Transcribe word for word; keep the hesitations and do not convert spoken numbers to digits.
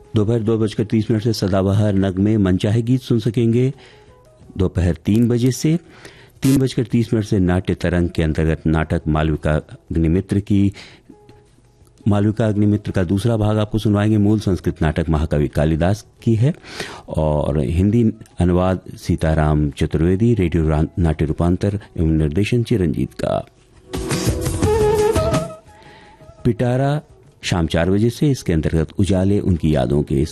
दोपहर दो बजकर तीस मिनट से सदाबहार नगमे मनचाहे गीत सुन सकेंगे। दोपहर तीन बजे से तीन बजकर तीस मिनट से नाट्य तरंग के अंतर्गत नाटक मालविका अग्निमित्र की मालविका अग्निमित्र का दूसरा भाग आपको सुनवाएंगे। मूल संस्कृत नाटक महाकवि कालिदास की है और हिंदी अनुवाद सीताराम चतुर्वेदी। रेडियो नाट्य रूपांतर एवं निर्देशन चिरंजीत का। पिटारा शाम चार बजे से इसके अंतर्गत उजाले उनकी यादों के